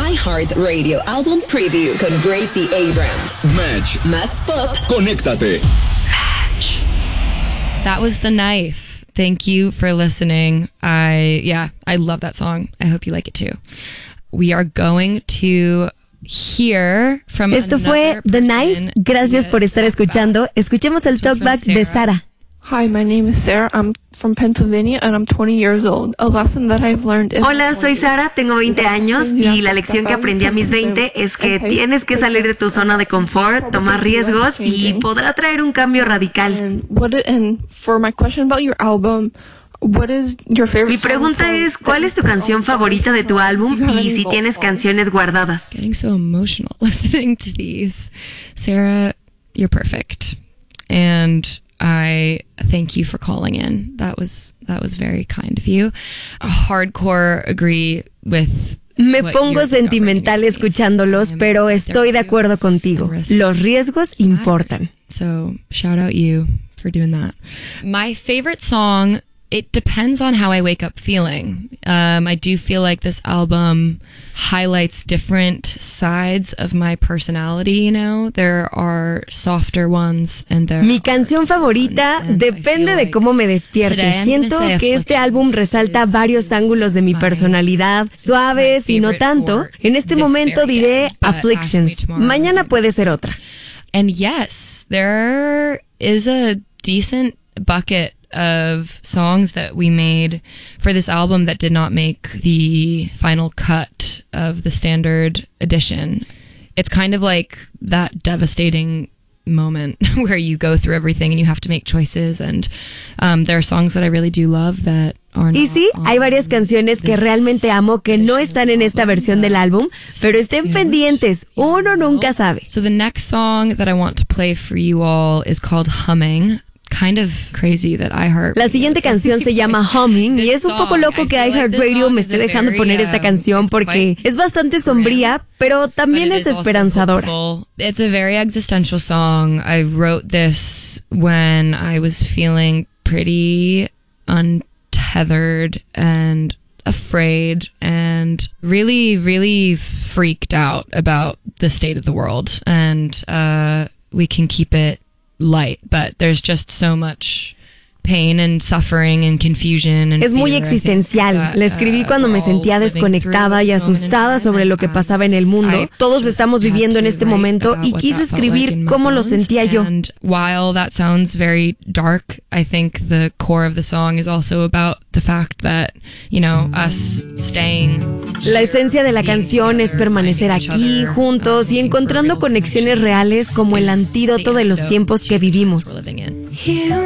iHeartRadio Album Preview con Gracie Abrams. Match. Más pop. Conéctate. Match. That was The Knife. Thank you for listening. I love that song. I hope you like it too. We are going to hear from Esto fue The Knife. Gracias por estar escuchando. Escuchemos el talkback de Sara. Hi, my name is Sarah. I'm from Pennsylvania and I'm 20 years old. A lesson that I've learned is... Hola, soy Sara, tengo 20 años y la lección que aprendí a mis 20 es que tienes que salir de tu zona de confort, tomar riesgos y podrá traer un cambio radical. And for my question about your album, what is your favorite? Mi pregunta es, ¿cuál es tu canción favorita de tu álbum y si tienes canciones guardadas? Getting so emotional listening to these. Sarah, you're perfect. And I thank you for calling in. That was very kind of you. Hardcore agree with. Me pongo sentimental escuchándolos, pero estoy de acuerdo contigo. Los riesgos importan. So shout out you for doing that. My favorite song, it depends on how I wake up feeling. I do feel like this album highlights different sides of my personality, you know. There are softer ones and there Mi canción favorita depende de cómo me despierte. Siento que este álbum resalta varios ángulos de mi personalidad, suaves y no tanto. En este momento diré Afflictions. Mañana puede ser otra. And yes, there is a decent bucket of songs that we made for this album that did not make the final cut of the standard edition. It's kind of like that devastating moment where you go through everything and you have to make choices, and there are songs that I really do love that are not. Y sí, hay varias canciones que realmente amo que no están en esta versión del álbum, pero estén pendientes, uno nunca sabe. So the next song that I want to play for you all is called Humming. Kind of crazy that iHeart. La siguiente canción se llama Humming y es un poco loco que iHeartRadio me esté dejando poner esta canción porque es bastante sombría, pero también es esperanzadora. It's a very existential song. I wrote this when I was feeling pretty untethered and afraid and really, really freaked out about the state of the world. And we can keep it light, but there's just so much pain and suffering and confusion and es muy fear. existencial. La escribí cuando me sentía desconectada y asustada sobre lo que pasaba en el mundo. Todos estamos viviendo en este momento y quise escribir cómo lo sentía yo. And while that sounds very dark, I think the core of the song is also about the fact that, you know, us staying. La esencia de la canción es permanecer aquí, juntos y encontrando conexiones reales como el antídoto de los tiempos que vivimos.